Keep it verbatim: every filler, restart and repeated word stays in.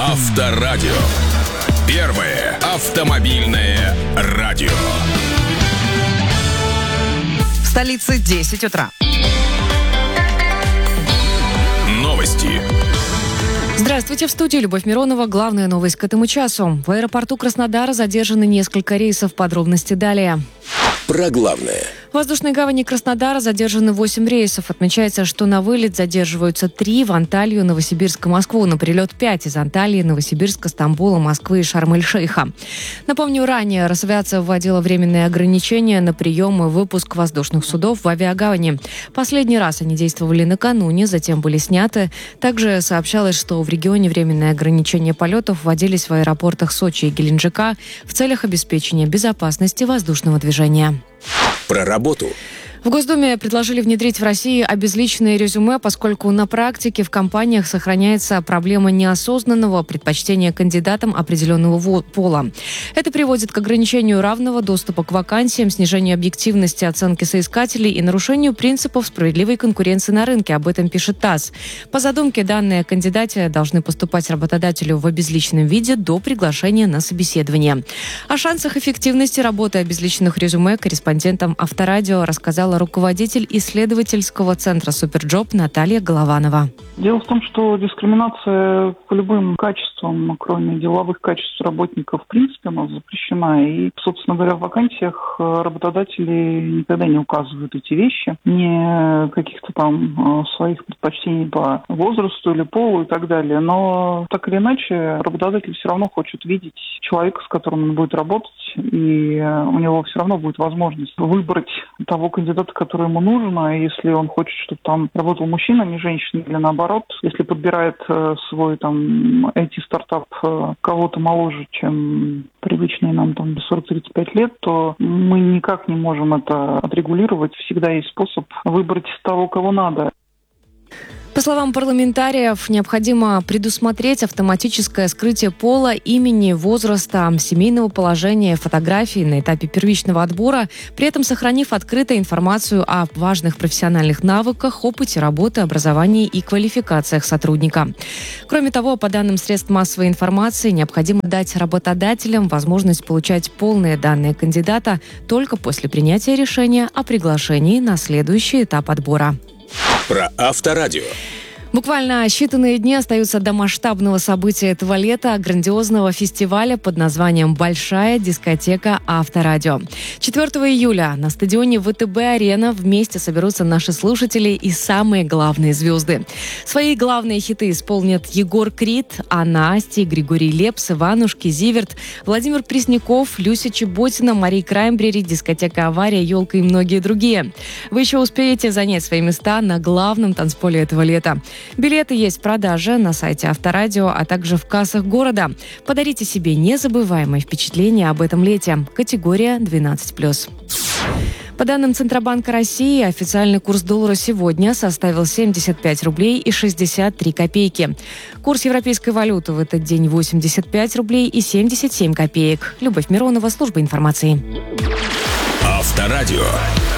Авторадио. Первое автомобильное радио. В столице десять утра. Новости. Здравствуйте, в студии Любовь Миронова. Главная новость к этому часу. В аэропорту Краснодара задержаны несколько рейсов. Подробности далее. Про главное. В воздушной гавани Краснодара задержаны восемь рейсов. Отмечается, что на вылет задерживаются три в Анталию, Новосибирск и Москву. На прилет пять из Анталии, Новосибирска, Стамбула, Москвы и Шарм-эль-Шейха. Напомню, ранее Росавиация вводила временные ограничения на прием и выпуск воздушных судов в авиагавани. Последний раз они действовали накануне, затем были сняты. Также сообщалось, что в регионе временные ограничения полетов вводились в аэропортах Сочи и Геленджика в целях обеспечения безопасности воздушного движения. Про работу. В Госдуме предложили внедрить в России обезличенное резюме, поскольку на практике в компаниях сохраняется проблема неосознанного предпочтения кандидатам определенного пола. Это приводит к ограничению равного доступа к вакансиям, снижению объективности оценки соискателей и нарушению принципов справедливой конкуренции на рынке. Об этом пишет ТАСС. По задумке, данные о кандидате должны поступать работодателю в обезличенном виде до приглашения на собеседование. О шансах эффективности работы обезличенных резюме корреспондентам Авторадио рассказала руководитель исследовательского центра «Суперджоп» Наталья Голованова. Дело в том, что дискриминация по любым качествам, кроме деловых качеств работников, в принципе, у нас запрещена. И, собственно говоря, в вакансиях работодатели никогда не указывают эти вещи. Не каких-то там своих предпочтений по возрасту или полу и так далее. Но так или иначе, работодатель все равно хочет видеть человека, с которым он будет работать, и у него все равно будет возможность выбрать того кандидата, который ему нужен. А если он хочет, чтобы там работал мужчина, а не женщина, или наоборот, если подбирает э, свой там ай ти-стартап э, кого-то моложе, чем привычные нам там сорок-тридцать пять лет, то мы никак не можем это отрегулировать. Всегда есть способ выбрать того, кого надо. По словам парламентариев, необходимо предусмотреть автоматическое скрытие пола, имени, возраста, семейного положения, фотографий на этапе первичного отбора, при этом сохранив открыто информацию о важных профессиональных навыках, опыте работы, образовании и квалификациях сотрудника. Кроме того, по данным средств массовой информации, необходимо дать работодателям возможность получать полные данные кандидата только после принятия решения о приглашении на следующий этап отбора. Про Авторадио. Буквально считанные дни остаются до масштабного события этого лета, грандиозного фестиваля под названием «Большая дискотека Авторадио». четвёртого июля на стадионе вэ тэ бэ-арена вместе соберутся наши слушатели и самые главные звезды. Свои главные хиты исполнят Егор Крид, Анна Асти, Григорий Лепс, Иванушки, Зиверт, Владимир Пресняков, Люся Чеботина, Мария Краймбрери, дискотека «Авария», «Елка» и многие другие. Вы еще успеете занять свои места на главном танцполе этого лета. Билеты есть в продаже на сайте Авторадио, а также в кассах города. Подарите себе незабываемое впечатление об этом лете. Категория двенадцать плюс. По данным Центробанка России, официальный курс доллара сегодня составил семьдесят пять рублей и шестьдесят три копейки. Курс европейской валюты в этот день восемьдесят пять рублей и семьдесят семь копеек. Любовь Миронова, служба информации. Авторадио.